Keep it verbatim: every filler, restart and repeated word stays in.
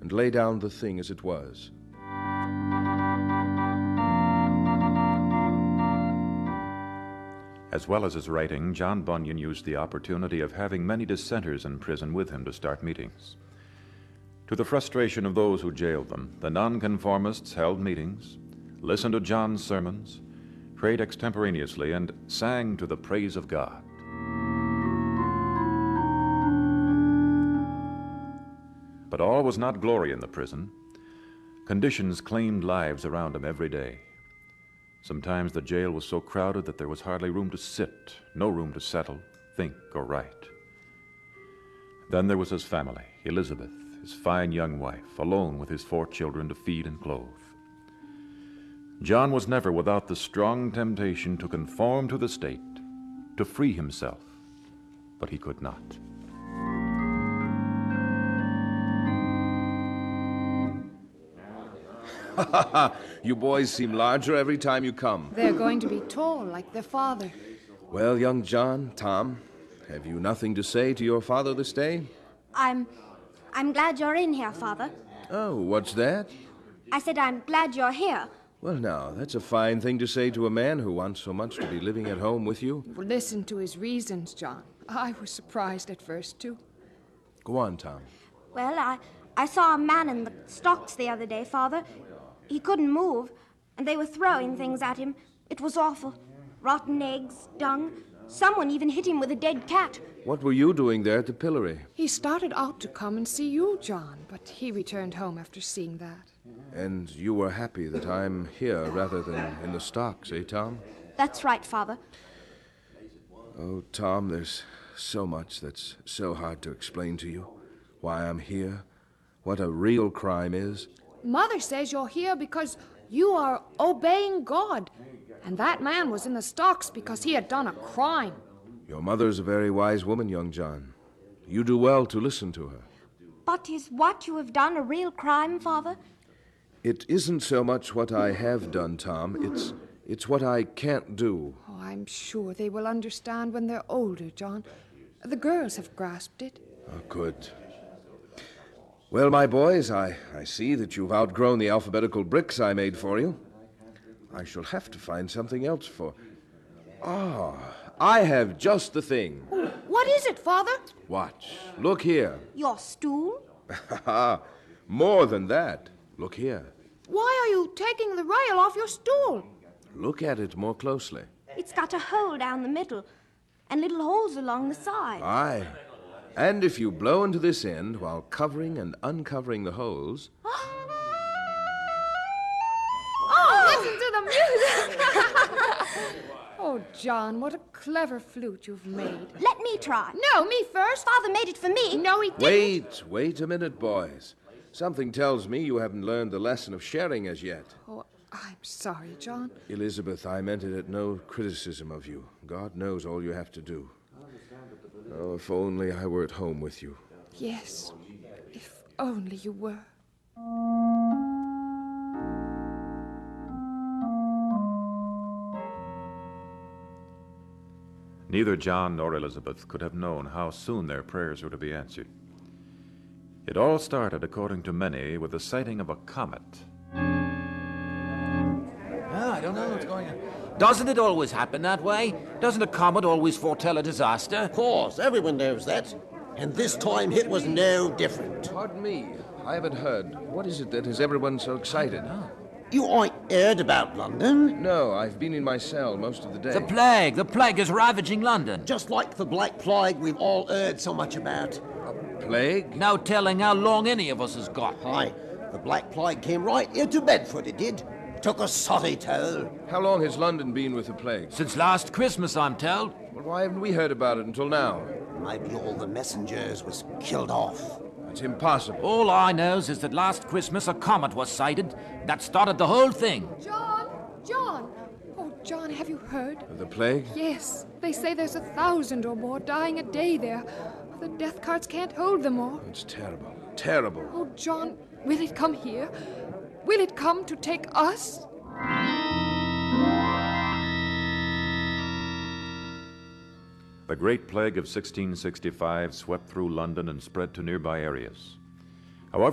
and lay down the thing as it was. As well as his writing, John Bunyan used the opportunity of having many dissenters in prison with him to start meetings. To the frustration of those who jailed them, the nonconformists held meetings, listened to John's sermons, prayed extemporaneously, and sang to the praise of God. But all was not glory in the prison. Conditions claimed lives around him every day. Sometimes the jail was so crowded that there was hardly room to sit, no room to settle, think, or write. Then there was his family, Elizabeth, his fine young wife, alone with his four children to feed and clothe. John was never without the strong temptation to conform to the state, to free himself, but he could not. You boys seem larger every time you come. They're going to be tall like their father. Well, young John, Tom, have you nothing to say to your father this day? I'm... I'm glad you're in here, Father. Oh, what's that? I said I'm glad you're here. Well, now, that's a fine thing to say to a man who wants so much to be living at home with you. Listen to his reasons, John. I was surprised at first, too. Go on, Tom. Well, I, I saw a man in the stocks the other day, Father. He couldn't move, and they were throwing things at him. It was awful. Rotten eggs, dung. Someone even hit him with a dead cat. What were you doing there at the pillory? He started out to come and see you, John, but he returned home after seeing that. And you were happy that I'm here rather than in the stocks, eh, Tom? That's right, Father. Oh, Tom, there's so much that's so hard to explain to you. Why I'm here, what a real crime is. Mother says you're here because you are obeying God. And that man was in the stocks because he had done a crime. Your mother's a very wise woman, young John. You do well to listen to her. But is what you have done a real crime, Father? It isn't so much what I have done, Tom. It's it's what I can't do. Oh, I'm sure they will understand when they're older, John. The girls have grasped it. Oh, good. Well, my boys, I, I see that you've outgrown the alphabetical bricks I made for you. I shall have to find something else for... Ah, I have just the thing. Oh, what is it, Father? Watch. Look here. Your stool? More than that. Look here. Why are you taking the rail off your stool? Look at it more closely. It's got a hole down the middle and little holes along the side. Aye. And if you blow into this end while covering and uncovering the holes... Oh, listen to the music! Oh, John, what a clever flute you've made. Let me try. No, me first. Father made it for me. No, he didn't. Wait, wait a minute, boys. Something tells me you haven't learned the lesson of sharing as yet. Oh, I'm sorry, John. Elizabeth, I meant it at no criticism of you. God knows all you have to do. Oh, if only I were at home with you. Yes, if only you were. Neither John nor Elizabeth could have known how soon their prayers were to be answered. It all started, according to many, with the sighting of a comet. Oh, I don't know what's going on. Doesn't it always happen that way? Doesn't a comet always foretell a disaster? Of course, everyone knows that. And this time it was no different. Pardon me, I haven't heard. What is it that has everyone so excited? You ain't heard about London? No, I've been in my cell most of the day. The plague! The plague is ravaging London. Just like the Black Plague we've all heard so much about. Plague? No telling how long any of us has got. Aye, the Black Plague came right here to Bedford, it did. Took a soddy toll. How long has London been with the plague? Since last Christmas, I'm told. Well, why haven't we heard about it until now? Maybe all the messengers was killed off. It's impossible. All I knows is that last Christmas a comet was sighted. That started the whole thing. John! John! Oh, John, have you heard? Of the plague? Yes, they say there's a thousand or more dying a day there. The death carts can't hold them all. It's terrible. Terrible. Oh, John, will it come here? Will it come to take us? The Great Plague of sixteen sixty-five swept through London and spread to nearby areas.